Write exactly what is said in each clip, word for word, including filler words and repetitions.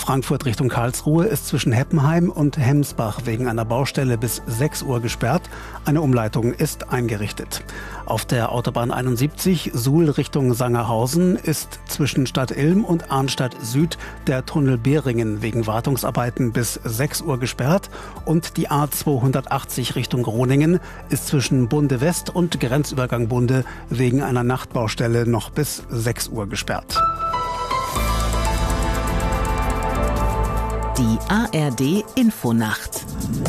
Frankfurt Richtung Karlsruhe ist zwischen Heppenheim und Hemsbach wegen einer Baustelle bis sechs Uhr gesperrt. Eine Umleitung ist eingerichtet. Auf der Autobahn einundsiebzig Suhl Richtung Sangerhausen ist zwischen Stadt Ilm und Arnstadt Süd der Tunnel Behringen wegen Wartungsarbeiten bis sechs Uhr gesperrt. Und die A zweihundertachtzig Richtung Groningen ist zwischen Bunde West und Grenzübergang Bunde wegen einer Nachtbaustelle noch bis sechs Uhr gesperrt. Die A R D Infonacht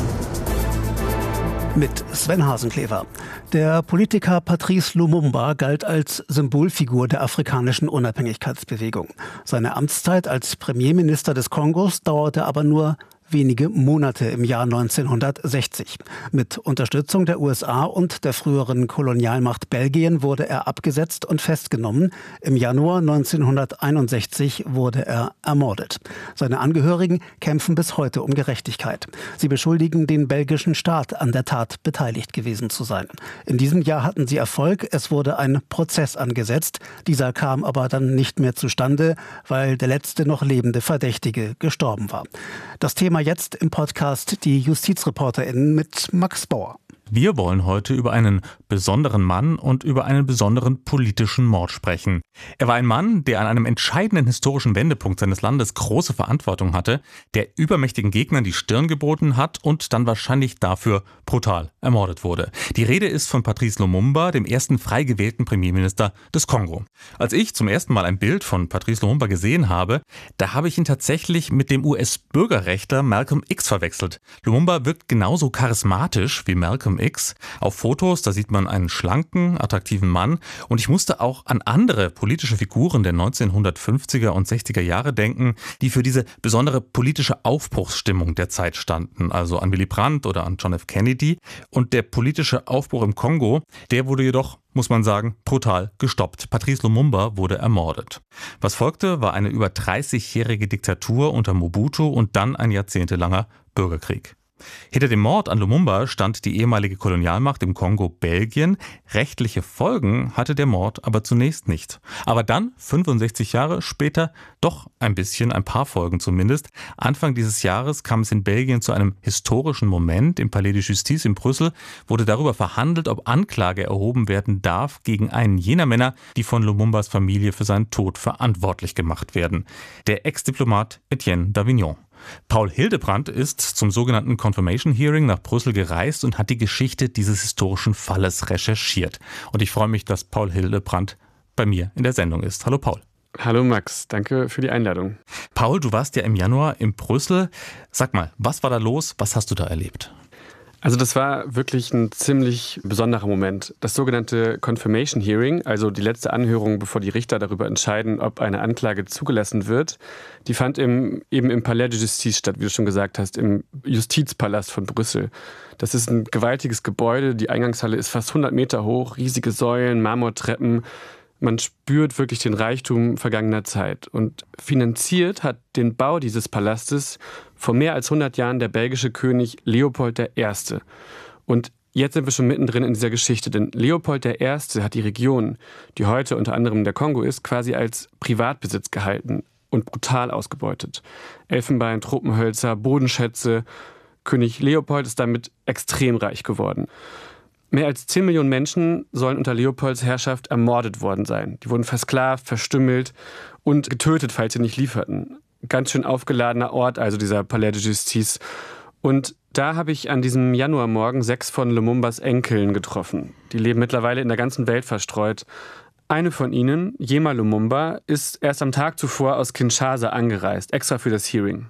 mit Sven Hasenklever. Der Politiker Patrice Lumumba galt als Symbolfigur der afrikanischen Unabhängigkeitsbewegung. Seine Amtszeit als Premierminister des Kongos dauerte aber nur wenige Monate im Jahr neunzehnhundertsechzig. Mit Unterstützung der U S A und der früheren Kolonialmacht Belgien wurde er abgesetzt und festgenommen. Im Januar neunzehnhunderteinundsechzig wurde er ermordet. Seine Angehörigen kämpfen bis heute um Gerechtigkeit. Sie beschuldigen den belgischen Staat, an der Tat beteiligt gewesen zu sein. In diesem Jahr hatten sie Erfolg. Es wurde ein Prozess angesetzt. Dieser kam aber dann nicht mehr zustande, weil der letzte noch lebende Verdächtige gestorben war. Das Thema jetzt im Podcast die JustizreporterInnen mit Max Bauer. Wir wollen heute über einen besonderen Mann und über einen besonderen politischen Mord sprechen. Er war ein Mann, der an einem entscheidenden historischen Wendepunkt seines Landes große Verantwortung hatte, der übermächtigen Gegnern die Stirn geboten hat und dann wahrscheinlich dafür brutal ermordet wurde. Die Rede ist von Patrice Lumumba, dem ersten frei gewählten Premierminister des Kongo. Als ich zum ersten Mal ein Bild von Patrice Lumumba gesehen habe, da habe ich ihn tatsächlich mit dem U S-Bürgerrechtler Malcolm X verwechselt. Lumumba wirkt genauso charismatisch wie Malcolm X. Auf Fotos, da sieht man einen schlanken, attraktiven Mann. Und ich musste auch an andere politische Figuren der neunzehnhundertfünfziger und sechziger Jahre denken, die für diese besondere politische Aufbruchsstimmung der Zeit standen. Also an Willy Brandt oder an John F. Kennedy. Und der politische Aufbruch im Kongo, der wurde jedoch, muss man sagen, brutal gestoppt. Patrice Lumumba wurde ermordet. Was folgte, war eine über dreißigjährige Diktatur unter Mobutu und dann ein jahrzehntelanger Bürgerkrieg. Hinter dem Mord an Lumumba stand die ehemalige Kolonialmacht im Kongo Belgien. Rechtliche Folgen hatte der Mord aber zunächst nicht. Aber dann, fünfundsechzig Jahre später, doch ein bisschen, ein paar Folgen zumindest. Anfang dieses Jahres kam es in Belgien zu einem historischen Moment. Im Palais de Justice in Brüssel wurde darüber verhandelt, ob Anklage erhoben werden darf gegen einen jener Männer, die von Lumumbas Familie für seinen Tod verantwortlich gemacht werden. Der Ex-Diplomat Etienne Davignon. Paul Hildebrandt ist zum sogenannten Confirmation Hearing nach Brüssel gereist und hat die Geschichte dieses historischen Falles recherchiert. Und ich freue mich, dass Paul Hildebrandt bei mir in der Sendung ist. Hallo Paul. Hallo Max, danke für die Einladung. Paul, du warst ja im Januar in Brüssel. Sag mal, was war da los? Was hast du da erlebt? Also das war wirklich ein ziemlich besonderer Moment. Das sogenannte Confirmation Hearing, also die letzte Anhörung, bevor die Richter darüber entscheiden, ob eine Anklage zugelassen wird, die fand im, eben im Palais de Justice statt, wie du schon gesagt hast, im Justizpalast von Brüssel. Das ist ein gewaltiges Gebäude, die Eingangshalle ist fast hundert Meter hoch, riesige Säulen, Marmortreppen. Man spürt wirklich den Reichtum vergangener Zeit. Und finanziert hat den Bau dieses Palastes vor mehr als hundert Jahren der belgische König Leopold der Erste. Und jetzt sind wir schon mittendrin in dieser Geschichte, denn Leopold der Erste hat die Region, die heute unter anderem der Kongo ist, quasi als Privatbesitz gehalten und brutal ausgebeutet. Elfenbein, Tropenhölzer, Bodenschätze. König Leopold ist damit extrem reich geworden. Mehr als zehn Millionen Menschen sollen unter Leopolds Herrschaft ermordet worden sein. Die wurden versklavt, verstümmelt und getötet, falls sie nicht lieferten. Ganz schön aufgeladener Ort, also dieser Palais de Justice. Und da habe ich an diesem Januarmorgen sechs von Lumumbas Enkeln getroffen. Die leben mittlerweile in der ganzen Welt verstreut. Eine von ihnen, Yema Lumumba, ist erst am Tag zuvor aus Kinshasa angereist, extra für das Hearing.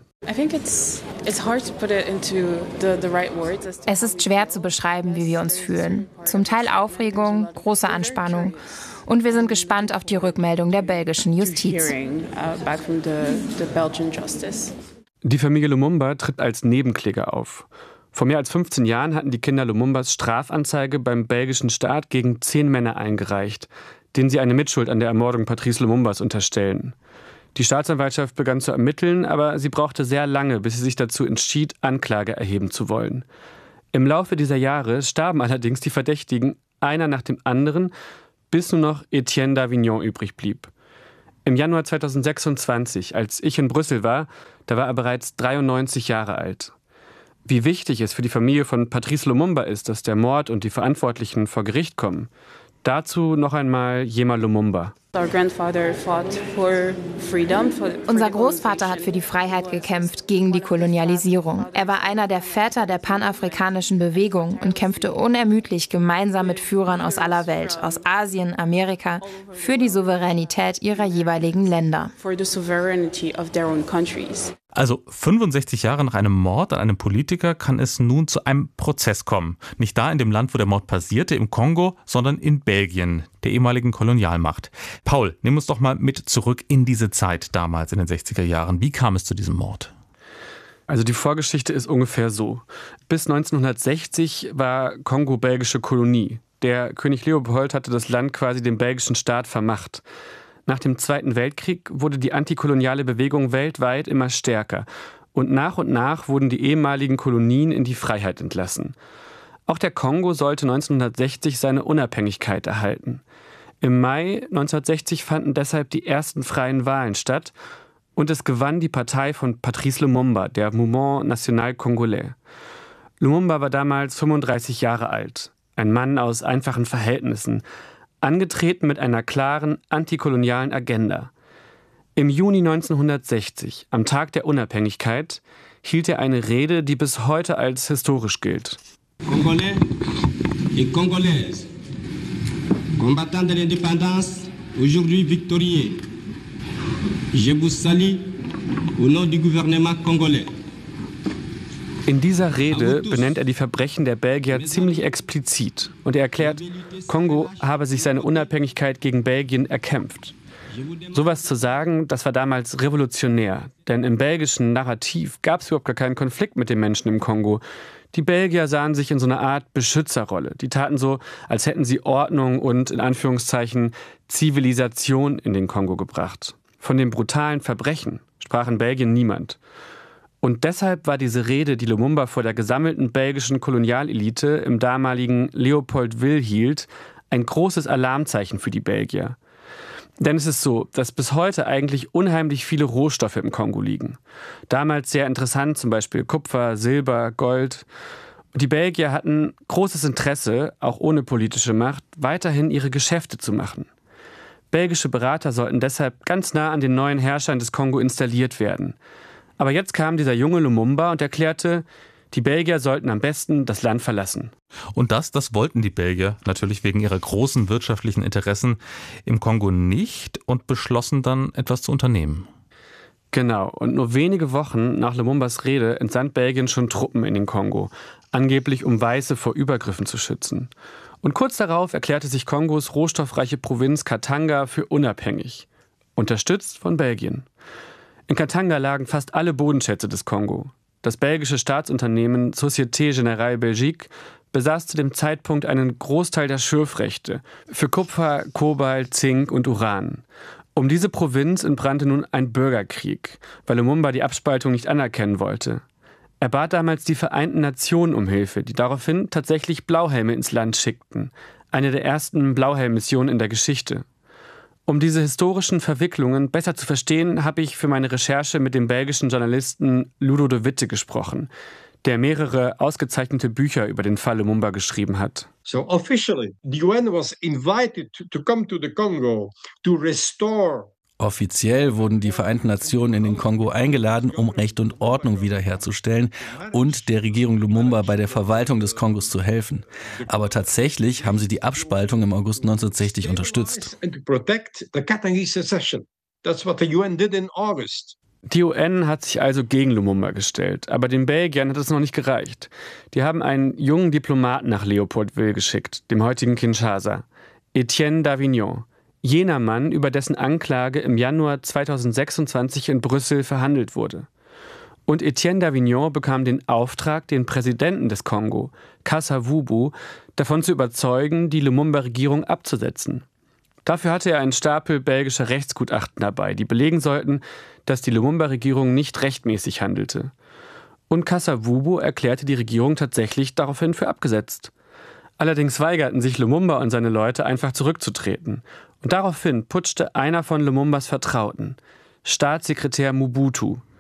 Es ist schwer zu beschreiben, wie wir uns fühlen. Zum Teil Aufregung, große Anspannung. Und wir sind gespannt auf die Rückmeldung der belgischen Justiz. Die Familie Lumumba tritt als Nebenkläger auf. Vor mehr als fünfzehn Jahren hatten die Kinder Lumumbas Strafanzeige beim belgischen Staat gegen zehn Männer eingereicht, denen sie eine Mitschuld an der Ermordung Patrice Lumumbas unterstellen. Die Staatsanwaltschaft begann zu ermitteln, aber sie brauchte sehr lange, bis sie sich dazu entschied, Anklage erheben zu wollen. Im Laufe dieser Jahre starben allerdings die Verdächtigen, einer nach dem anderen, bis nur noch Etienne Davignon übrig blieb. Im Januar zweitausendsechsundzwanzig, als ich in Brüssel war, da war er bereits dreiundneunzig Jahre alt. Wie wichtig es für die Familie von Patrice Lumumba ist, dass der Mord und die Verantwortlichen vor Gericht kommen. Dazu noch einmal Yema Lumumba. Unser Großvater hat für die Freiheit gekämpft, gegen die Kolonialisierung. Er war einer der Väter der panafrikanischen Bewegung und kämpfte unermüdlich gemeinsam mit Führern aus aller Welt, aus Asien, Amerika, für die Souveränität ihrer jeweiligen Länder. Also fünfundsechzig Jahre nach einem Mord an einem Politiker kann es nun zu einem Prozess kommen. Nicht da in dem Land, wo der Mord passierte, im Kongo, sondern in Belgien, der ehemaligen Kolonialmacht. Paul, nimm uns doch mal mit zurück in diese Zeit damals in den sechziger Jahren. Wie kam es zu diesem Mord? Also die Vorgeschichte ist ungefähr so. Bis neunzehnhundertsechzig war Kongo belgische Kolonie. Der König Leopold hatte das Land quasi dem belgischen Staat vermacht. Nach dem Zweiten Weltkrieg wurde die antikoloniale Bewegung weltweit immer stärker. Und nach und nach wurden die ehemaligen Kolonien in die Freiheit entlassen. Auch der Kongo sollte neunzehnhundertsechzig seine Unabhängigkeit erhalten. Im Mai neunzehnhundertsechzig fanden deshalb die ersten freien Wahlen statt und es gewann die Partei von Patrice Lumumba, der Mouvement National Congolais. Lumumba war damals fünfunddreißig Jahre alt, ein Mann aus einfachen Verhältnissen, angetreten mit einer klaren antikolonialen Agenda. Im Juni neunzehnhundertsechzig, am Tag der Unabhängigkeit, hielt er eine Rede, die bis heute als historisch gilt. Congolais et Congolaises, combattants de l'indépendance, aujourd'hui victorieux. Je vous salue au nom du gouvernement congolais. In dieser Rede benennt er die Verbrechen der Belgier ziemlich explizit und er erklärt, Kongo habe sich seine Unabhängigkeit gegen Belgien erkämpft. Sowas zu sagen, das war damals revolutionär, denn im belgischen Narrativ gab es überhaupt gar keinen Konflikt mit den Menschen im Kongo. Die Belgier sahen sich in so einer Art Beschützerrolle. Die taten so, als hätten sie Ordnung und in Anführungszeichen Zivilisation in den Kongo gebracht. Von den brutalen Verbrechen sprach in Belgien niemand. Und deshalb war diese Rede, die Lumumba vor der gesammelten belgischen Kolonialelite im damaligen Leopoldville hielt, ein großes Alarmzeichen für die Belgier. Denn es ist so, dass bis heute eigentlich unheimlich viele Rohstoffe im Kongo liegen. Damals sehr interessant, zum Beispiel Kupfer, Silber, Gold. Und die Belgier hatten großes Interesse, auch ohne politische Macht, weiterhin ihre Geschäfte zu machen. Belgische Berater sollten deshalb ganz nah an den neuen Herrschern des Kongo installiert werden. Aber jetzt kam dieser junge Lumumba und erklärte, die Belgier sollten am besten das Land verlassen. Und das, das wollten die Belgier natürlich wegen ihrer großen wirtschaftlichen Interessen im Kongo nicht und beschlossen dann, etwas zu unternehmen. Genau, und nur wenige Wochen nach Lumumbas Rede entsandt Belgien schon Truppen in den Kongo, angeblich um Weiße vor Übergriffen zu schützen. Und kurz darauf erklärte sich Kongos rohstoffreiche Provinz Katanga für unabhängig, unterstützt von Belgien. In Katanga lagen fast alle Bodenschätze des Kongo. Das belgische Staatsunternehmen Société Générale Belgique besaß zu dem Zeitpunkt einen Großteil der Schürfrechte für Kupfer, Kobalt, Zink und Uran. Um diese Provinz entbrannte nun ein Bürgerkrieg, weil Lumumba die Abspaltung nicht anerkennen wollte. Er bat damals die Vereinten Nationen um Hilfe, die daraufhin tatsächlich Blauhelme ins Land schickten. Eine der ersten Blauhelm-Missionen in der Geschichte. Um diese historischen Verwicklungen besser zu verstehen, habe ich für meine Recherche mit dem belgischen Journalisten Ludo de Witte gesprochen, der mehrere ausgezeichnete Bücher über den Fall Lumumba geschrieben hat. So officially, the U N was invited to, to come to the Congo to restore. Offiziell wurden die Vereinten Nationen in den Kongo eingeladen, um Recht und Ordnung wiederherzustellen und der Regierung Lumumba bei der Verwaltung des Kongos zu helfen. Aber tatsächlich haben sie die Abspaltung im August neunzehnhundertsechzig unterstützt. Die U N hat sich also gegen Lumumba gestellt, aber den Belgiern hat es noch nicht gereicht. Die haben einen jungen Diplomaten nach Leopoldville geschickt, dem heutigen Kinshasa, Etienne Davignon. Jener Mann, über dessen Anklage im Januar zweitausendsechsundzwanzig in Brüssel verhandelt wurde. Und Etienne Davignon bekam den Auftrag, den Präsidenten des Kongo, Kasa-Vubu, davon zu überzeugen, die Lumumba-Regierung abzusetzen. Dafür hatte er einen Stapel belgischer Rechtsgutachten dabei, die belegen sollten, dass die Lumumba-Regierung nicht rechtmäßig handelte. Und Kasa-Vubu erklärte die Regierung tatsächlich daraufhin für abgesetzt. Allerdings weigerten sich Lumumba und seine Leute einfach zurückzutreten. Und daraufhin putschte einer von Lumumbas Vertrauten, Staatssekretär Mobutu,